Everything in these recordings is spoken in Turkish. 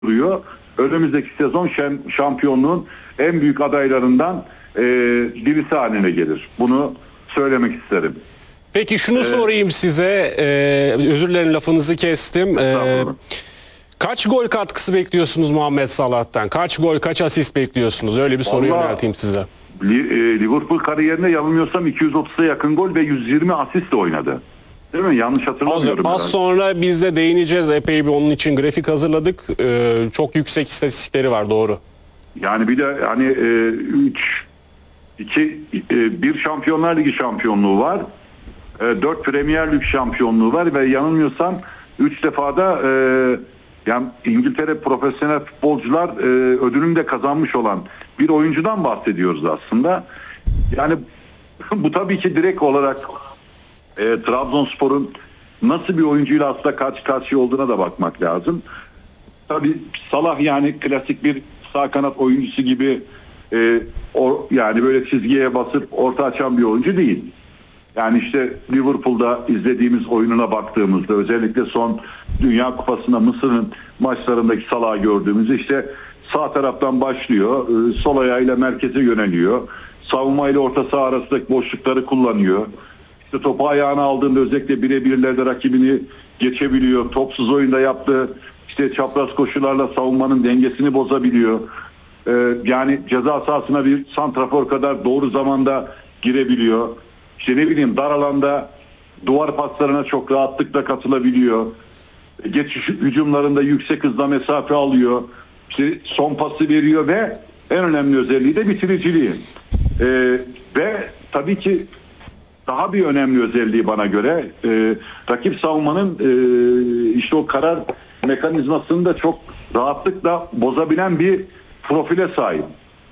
duruyor. Önümüzdeki sezon şampiyonluğun en büyük adaylarından birisi haline gelir. Bunu söylemek isterim. Peki şunu sorayım size, özür dilerim lafınızı kestim. Kaç gol katkısı bekliyorsunuz Muhammed Salah'tan? Kaç gol, kaç asist bekliyorsunuz? Öyle bir soru yönelteyim size. Liverpool kariyerinde yanılmıyorsam 230'a yakın gol ve 120 asist oynadı. Değil mi? Yanlış hatırlamıyorum. Az sonra biz de değineceğiz. Epey bir onun için grafik hazırladık. Çok yüksek istatistikleri var, doğru. Yani bir de hani 1 Şampiyonlar Ligi şampiyonluğu var. 4 Premier Lig şampiyonluğu var ve yanılmıyorsam 3 defa da yani İngiltere profesyonel futbolcular ödülünü de kazanmış olan bir oyuncudan bahsediyoruz aslında. Yani bu tabii ki direkt olarak Trabzonspor'un nasıl bir oyuncuyla aslında karşı karşıya olduğuna da bakmak lazım. Tabii Salah yani klasik bir sağ kanat oyuncusu gibi yani böyle çizgiye basıp orta açan bir oyuncu değil. Yani işte Liverpool'da izlediğimiz oyununa baktığımızda özellikle son Dünya Kupası'nda Mısır'ın maçlarındaki Salah'ı gördüğümüzde işte sağ taraftan başlıyor, sol ayağıyla merkeze yöneliyor, savunmayla orta saha arasındaki boşlukları kullanıyor. İşte topu ayağına aldığında özellikle birebirlerde rakibini geçebiliyor. Topsuz oyunda yaptığı işte çapraz koşularla savunmanın dengesini bozabiliyor. Yani ceza sahasına bir santrafor kadar doğru zamanda girebiliyor. İşte ne bileyim dar alanda duvar paslarına çok rahatlıkla katılabiliyor. Geçiş hücumlarında yüksek hızla mesafe alıyor. İşte son pası veriyor ve en önemli özelliği de bitiriciliği. Ve tabii ki daha bir önemli özelliği bana göre rakip savunmanın işte o karar mekanizmasını da çok rahatlıkla bozabilen bir profile sahip.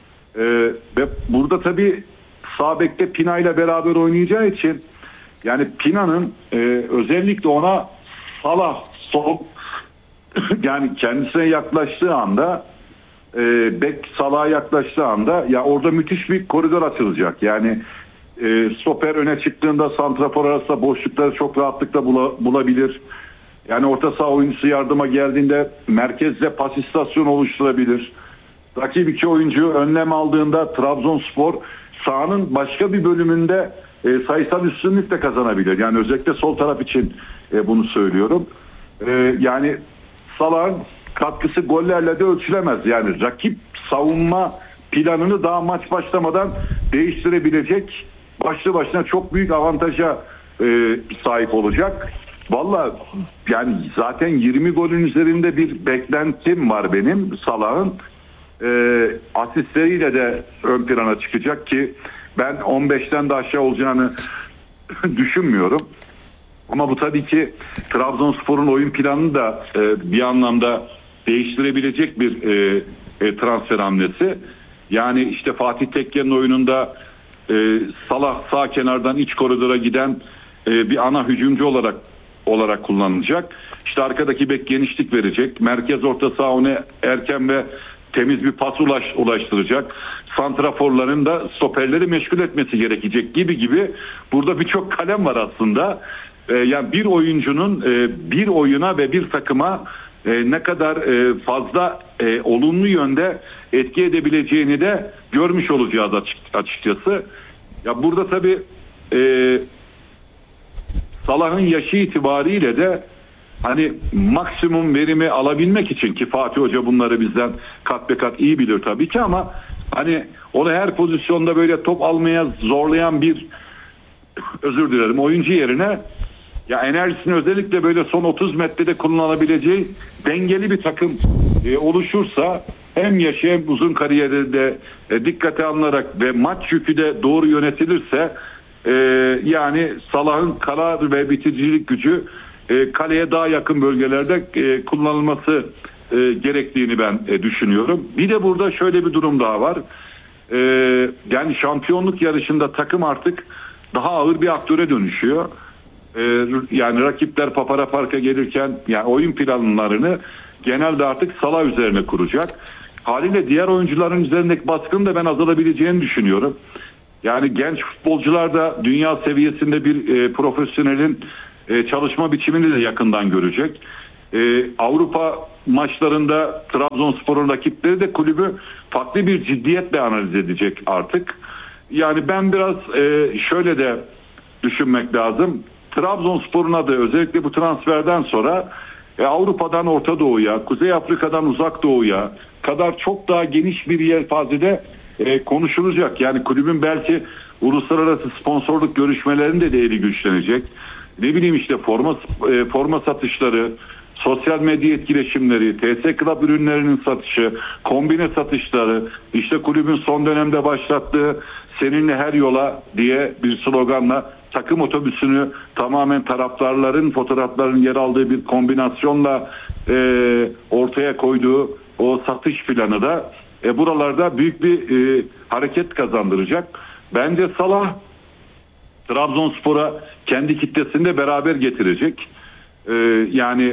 Ve burada tabii sağ bekte Pina ile beraber oynayacağı için yani Pina'nın özellikle ona Salah sol yani kendisine yaklaştığı anda bek Salah'a yaklaştığı anda ya orada müthiş bir koridor açılacak. Yani stoper öne çıktığında santrafor arasında boşlukları çok rahatlıkla bulabilir. Yani orta saha oyuncusu yardıma geldiğinde merkezde pas istasyonu oluşturabilir. Rakip iki oyuncu önlem aldığında Trabzonspor sahanın başka bir bölümünde sayısal üstünlük de kazanabilir. Yani özellikle sol taraf için bunu söylüyorum. Yani Salah'ın katkısı gollerle de ölçülemez. Yani rakip savunma planını daha maç başlamadan değiştirebilecek başlı başına çok büyük avantaja sahip olacak. Vallahi yani zaten 20 golün üzerinde bir beklentim var benim Salah'ın. Asistleriyle de ön plana çıkacak ki ben 15'ten de aşağı olacağını düşünmüyorum. Ama bu tabii ki Trabzonspor'un oyun planını da bir anlamda değiştirebilecek bir transfer hamlesi. Yani işte Fatih Tekke'nin oyununda Salah sağ kenardan iç koridora giden bir ana hücumcu olarak kullanılacak. İşte arkadaki bek genişlik verecek. Merkez orta saha ona erken ve temiz bir pas ulaştıracak. Santraforların da stoperleri meşgul etmesi gerekecek gibi. Burada birçok kalem var aslında. Yani bir oyuncunun bir oyuna ve bir takıma ne kadar fazla olumlu yönde etki edebileceğini de görmüş olacağız açıkçası. Ya burada tabii Salah'ın yaşı itibariyle de hani maksimum verimi alabilmek için ki Fatih Hoca bunları bizden kat be kat iyi bilir tabii ki ama hani onu her pozisyonda böyle top almaya zorlayan bir oyuncu yerine ya enerjisini özellikle böyle son 30 metrede kullanılabileceği dengeli bir takım oluşursa hem yaşı hem uzun kariyerde dikkate alınarak ve maç yükü de doğru yönetilirse yani Salah'ın karar ve bitiricilik gücü kaleye daha yakın bölgelerde kullanılması gerektiğini ben düşünüyorum. Bir de burada şöyle bir durum daha var. Yani şampiyonluk yarışında takım artık daha ağır bir aktöre dönüşüyor. Yani rakipler papara farka gelirken yani oyun planlarını genelde artık Salah üzerine kuracak. Haliyle diğer oyuncuların üzerindeki baskının da ben azalabileceğini düşünüyorum. Yani genç futbolcular da dünya seviyesinde bir profesyonelin çalışma biçimini de yakından görecek. Avrupa maçlarında Trabzonspor'un rakipleri de kulübü farklı bir ciddiyetle analiz edecek artık. Yani ben biraz şöyle de düşünmek lazım. Trabzonspor'un adı özellikle bu transferden sonra Avrupa'dan Orta Doğu'ya, Kuzey Afrika'dan Uzak Doğu'ya kadar çok daha geniş bir yelpazede konuşulacak. Yani kulübün belki uluslararası sponsorluk görüşmelerinde de eli güçlenecek. Ne bileyim işte forma satışları, sosyal medya etkileşimleri, TS Club ürünlerinin satışı, kombine satışları, işte kulübün son dönemde başlattığı "Seninle her yola" diye bir sloganla takım otobüsünü tamamen taraftarların fotoğraflarının yer aldığı bir kombinasyonla ortaya koyduğu o satış planı da buralarda büyük bir hareket kazandıracak. Bence Salah Trabzonspor'a kendi kitlesinde beraber getirecek. Yani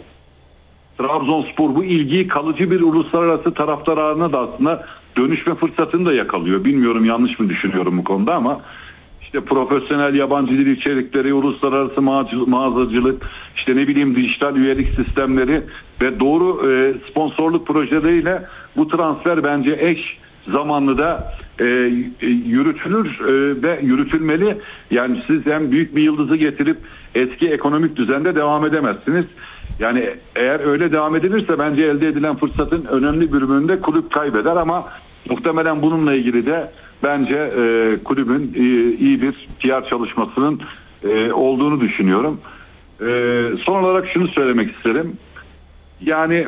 Trabzonspor bu ilgiyi kalıcı bir uluslararası taraftar ağına da aslında dönüşme fırsatını da yakalıyor. Bilmiyorum, yanlış mı düşünüyorum bu konuda, ama işte profesyonel yabancı dil içerikleri, uluslararası mağazacılık, işte ne bileyim dijital üyelik sistemleri ve doğru sponsorluk projeleriyle bu transfer bence eş zamanlı da yürütülür ve yürütülmeli. Yani siz hem büyük bir yıldızı getirip eski ekonomik düzende devam edemezsiniz. Yani eğer öyle devam edilirse bence elde edilen fırsatın önemli bir bölümünde kulüp kaybeder, ama muhtemelen bununla ilgili de bence kulübün iyi bir PR çalışmasının olduğunu düşünüyorum. Son olarak şunu söylemek isterim. Yani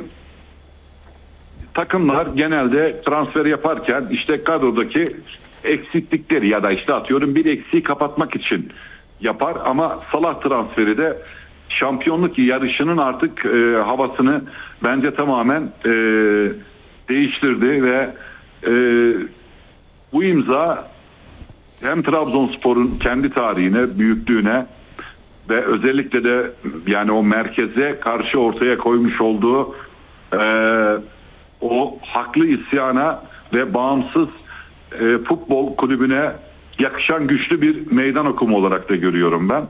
takımlar genelde transfer yaparken işte kadrodaki eksiklikleri ya da işte atıyorum bir eksiği kapatmak için yapar, ama Salah transferi de şampiyonluk yarışının artık havasını bence tamamen değiştirdi ve bu imza hem Trabzonspor'un kendi tarihine, büyüklüğüne ve özellikle de yani o merkeze karşı ortaya koymuş olduğu o haklı isyana ve bağımsız futbol kulübüne yakışan güçlü bir meydan okuma olarak da görüyorum ben.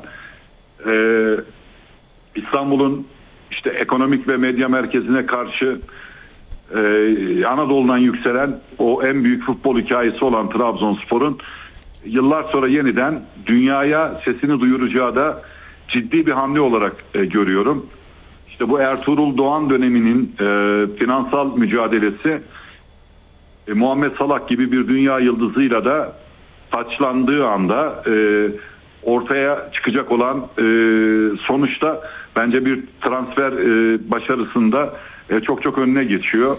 İstanbul'un işte ekonomik ve medya merkezine karşı Anadolu'dan yükselen o en büyük futbol hikayesi olan Trabzonspor'un yıllar sonra yeniden dünyaya sesini duyuracağı da ciddi bir hamle olarak görüyorum. İşte bu Ertuğrul Doğan döneminin finansal mücadelesi Muhammed Salah gibi bir dünya yıldızıyla da taçlandığı anda ortaya çıkacak olan sonuçta bence bir transfer başarısında çok çok önüne geçiyor.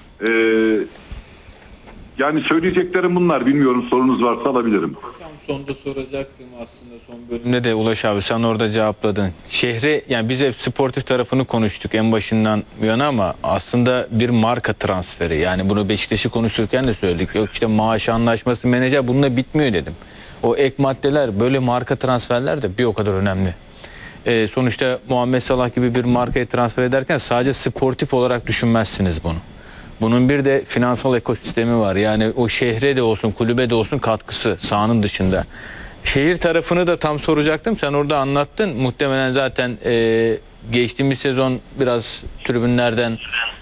Yani söyleyeceklerim bunlar. Bilmiyorum, sorunuz varsa alabilirim. Tam sonda soracaktım aslında, son bölümde de Ulaş abi sen orada cevapladın. Şehre, yani biz hep sportif tarafını konuştuk en başından bu yana, ama aslında bir marka transferi. Yani bunu Beşiktaş'ı konuşurken de söyledik. Yok işte maaş anlaşması, menajer, bununla bitmiyor dedim. O ek maddeler, böyle marka transferler de bir o kadar önemli. Sonuçta Muhammed Salah gibi bir markaya transfer ederken sadece sportif olarak düşünmezsiniz bunu. Bunun bir de finansal ekosistemi var. Yani o şehre de olsun, kulübe de olsun katkısı sahanın dışında. Şehir tarafını da tam soracaktım. Sen orada anlattın. Muhtemelen zaten geçtiğimiz sezon biraz tribünlerden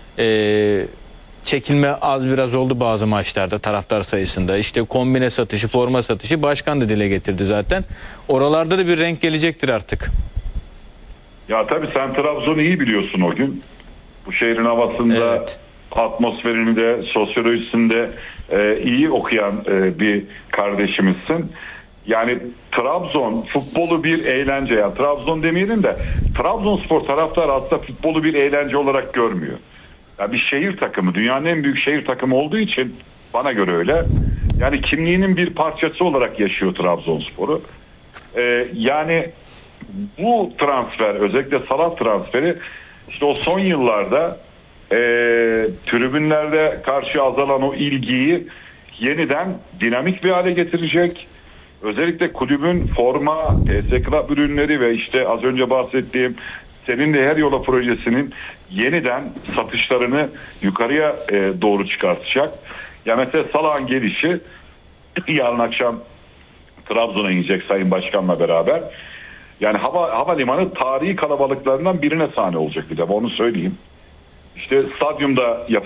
çekilme az biraz oldu bazı maçlarda taraftar sayısında. İşte kombine satışı, forma satışı başkan da dile getirdi zaten. Oralarda da bir renk gelecektir artık. Ya tabii sen Trabzon'u iyi biliyorsun o gün. Bu şehrin havasında, evet, atmosferini de, sosyolojisini de iyi okuyan bir kardeşimizsin. Yani Trabzon futbolu bir eğlence, ya Trabzon demeyelim de Trabzonspor taraftarı aslında futbolu bir eğlence olarak görmüyor. Ya bir şehir takımı, dünyanın en büyük şehir takımı olduğu için bana göre öyle. Yani kimliğinin bir parçası olarak yaşıyor Trabzonspor'u. Yani bu transfer, özellikle Salah transferi, işte o son yıllarda tribünlerde karşı azalan o ilgiyi yeniden dinamik bir hale getirecek. Özellikle kulübün forma, TS Club ürünleri ve işte az önce bahsettiğim Seninle Her Yola projesinin yeniden satışlarını yukarıya doğru çıkartacak. Ya mesela Salah'ın gelişi yarın akşam Trabzon'a inecek Sayın Başkan'la beraber. Yani havalimanı tarihi kalabalıklarından birine sahne olacak, bir de onu söyleyeyim. işte stadyumda